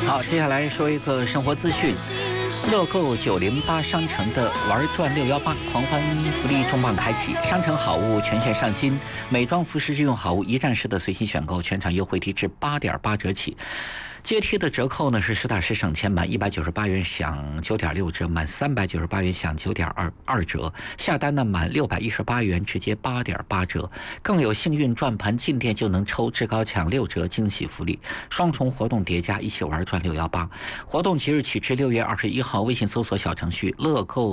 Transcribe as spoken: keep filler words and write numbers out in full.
好，接下来说一个生活资讯。乐购九零八商城的玩转六幺八狂欢福利重磅开启，商城好物全线上新，美妆服饰日用好物一站式的随心选购，全场优惠低至八点八折起。阶梯的折扣呢是实打实省钱，满一百九十八元享九点六折，满三百九十八元享九点二二折，下单呢满六百一十八元直接八点八折，更有幸运转盘进店就能抽至高抢六折惊喜福利，双重活动叠加，一起玩转六幺八。活动即日起至六月二十一号，微信搜索小程序乐购。